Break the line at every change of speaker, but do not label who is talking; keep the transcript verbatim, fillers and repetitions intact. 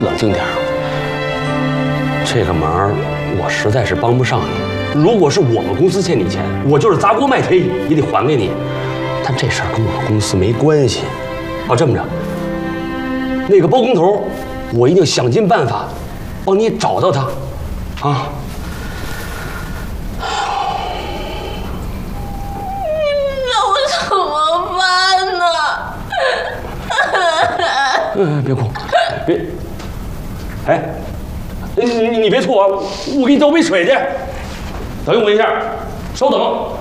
冷静点儿，这个忙我实在是帮不上你。如果是我们公司欠你钱，我就是砸锅卖铁也得还给你。但这事儿跟我公司没关系。哦，这么着，那个包工头，我一定想尽办法帮你找到他，啊。 嗯，别哭，别，哎，你你你别哭啊！我给你倒杯水去。等我一下，稍等。